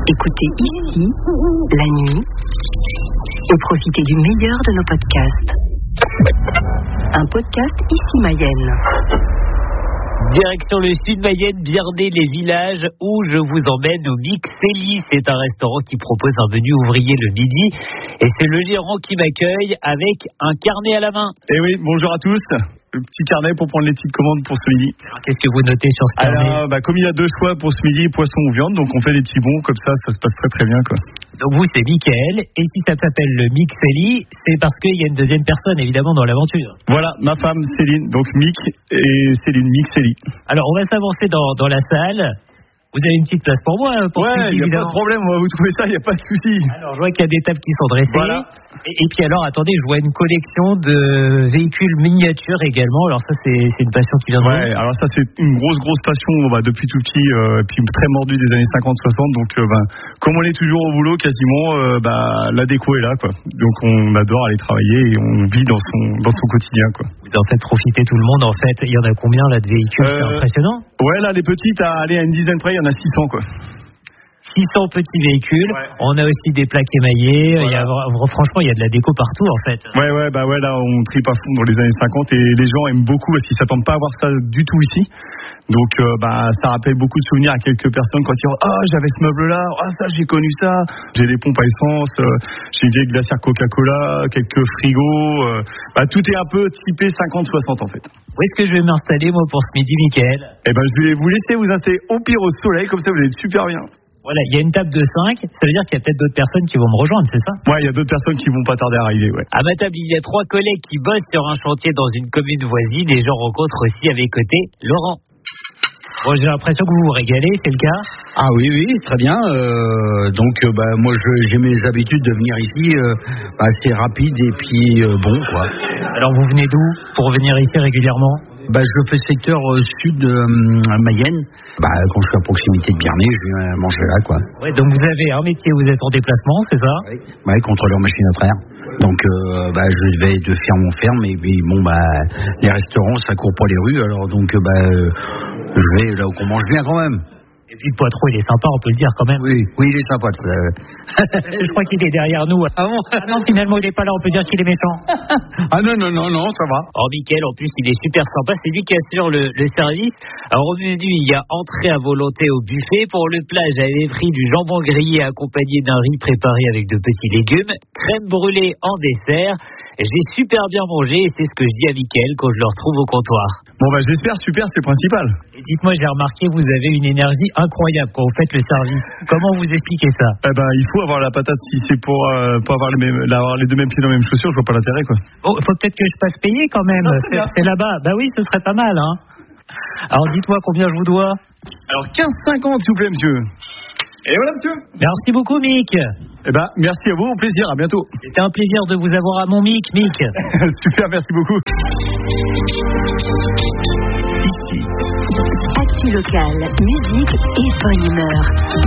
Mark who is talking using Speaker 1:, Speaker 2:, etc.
Speaker 1: Écoutez ici, la nuit, et profitez du meilleur de nos podcasts. Un podcast ici Mayenne.
Speaker 2: Direction le sud Mayenne, Biarnay-les-Villages, où je vous emmène au Mixeli. C'est un restaurant qui propose un menu ouvrier le midi. Et c'est le gérant qui m'accueille avec un carnet à la main.
Speaker 3: Eh oui, bonjour à tous. Le petit carnet pour prendre les petites commandes pour ce midi.
Speaker 2: Alors, qu'est-ce que vous notez sur ce carnet ?
Speaker 3: Alors, comme il y a deux choix pour ce midi, poisson ou viande, donc on fait des petits bons, comme ça se passe très très bien, quoi.
Speaker 2: Donc vous, c'est Mickaël. Et si ça s'appelle le Mixeli, c'est parce qu'il y a une deuxième personne, évidemment, dans l'aventure.
Speaker 3: Voilà, ma femme Céline, donc Mick et Céline, Mixeli.
Speaker 2: Alors, on va s'avancer dans la salle. Vous avez une petite place pour moi, pour ce midi,
Speaker 3: il n'y a pas de problème, on va vous trouver ça, il n'y a pas de souci.
Speaker 2: Alors, je vois qu'il y a des tables qui sont dressées.
Speaker 3: Voilà.
Speaker 2: Et puis alors, attendez, je vois une collection de véhicules miniatures également. Alors ça, c'est une passion qui vient de vous.
Speaker 3: Ouais, alors ça, c'est une grosse passion depuis tout petit, puis très mordu des années 50-60. Donc, comme on est toujours au boulot, quasiment, la déco est là, quoi. Donc, on adore aller travailler et on vit dans son quotidien, quoi.
Speaker 2: Vous en faites profiter tout le monde, en fait. Il y en a combien, là, de véhicules ? C'est impressionnant.
Speaker 3: Ouais, là, les petites, à une dizaine près, il y en a 600, quoi.
Speaker 2: 600 petits véhicules. Ouais. On a aussi des plaques émaillées. Voilà. Franchement, il y a de la déco partout, en fait.
Speaker 3: Ouais, là, on tripe à fond dans les années 50 et les gens aiment beaucoup parce qu'ils s'attendent pas à voir ça du tout ici. Donc, ça rappelle beaucoup de souvenirs à quelques personnes quand ils disent « Ah, j'avais ce meuble-là. Ah, ça, j'ai connu ça. » J'ai des pompes à essence, j'ai une vieille glacière Coca-Cola, quelques frigos. Tout est un peu typé 50-60, en fait.
Speaker 2: Où est-ce que je vais m'installer, moi, pour ce midi, Mickaël ?
Speaker 3: Je vais vous laisser vous installer au pire au soleil, comme ça, vous allez super bien.
Speaker 2: Voilà, il y a une table de 5, ça veut dire qu'il y a peut-être d'autres personnes qui vont me rejoindre, c'est ça ?
Speaker 3: Ouais, il y a d'autres personnes qui vont pas tarder à arriver, ouais.
Speaker 2: À ma table, il y a 3 collègues qui bossent sur un chantier dans une commune voisine et j'en rencontre aussi à mes côtés Laurent. Bon, j'ai l'impression que vous vous régalez, c'est le cas ?
Speaker 4: Ah oui, très bien. Moi, j'ai mes habitudes de venir ici assez rapide et puis bon, quoi.
Speaker 2: Alors, vous venez d'où pour venir ici régulièrement ?
Speaker 4: Je fais secteur sud de Mayenne. Quand je suis à proximité de Biarnay, je viens manger là, quoi.
Speaker 2: Ouais, donc vous avez un métier, vous êtes en déplacement, c'est ça ?
Speaker 4: Oui, contrôleur machine à frire. Donc, je vais de ferme en ferme et puis les restaurants, ça court pas les rues, alors donc je vais là où on mange bien quand même.
Speaker 2: Et puis le Poitreau, il est sympa, on peut le dire quand même.
Speaker 4: Oui, il est sympa.
Speaker 2: Je crois qu'il est derrière nous. Ah bon ? Non, finalement, il est pas là, on peut dire qu'il est méchant.
Speaker 4: Ah non, ça va.
Speaker 2: Oh, Mickaël, en plus, il est super sympa, c'est lui qui assure le service. Alors, au menu, il y a entrée à volonté au buffet. Pour le plat, j'avais pris du jambon grillé accompagné d'un riz préparé avec de petits légumes, crème brûlée en dessert. J'ai super bien mangé et c'est ce que je dis à Mickaël quand je le retrouve au comptoir.
Speaker 3: Bon, j'espère, super, c'est le principal.
Speaker 2: Et dites-moi, j'ai remarqué, vous avez une énergie incroyable quand vous faites le service. Comment vous expliquez ça ?
Speaker 3: Il faut avoir la patate. Si c'est pour avoir les deux mêmes pieds dans les mêmes chaussures, je vois pas l'intérêt, quoi.
Speaker 2: Bon, il faut peut-être que je passe payer quand même. Non, c'est là-bas. Oui, ce serait pas mal, hein. Alors, dites-moi combien je vous dois.
Speaker 3: Alors, 15,50, s'il vous plaît, monsieur. Et voilà, monsieur.
Speaker 2: Merci beaucoup, Mick.
Speaker 3: Merci à vous, au plaisir, à bientôt.
Speaker 2: C'était un plaisir de vous avoir à mon Mick.
Speaker 3: Super, merci beaucoup.
Speaker 1: Ici. Actu locale, musique et bonne humeur.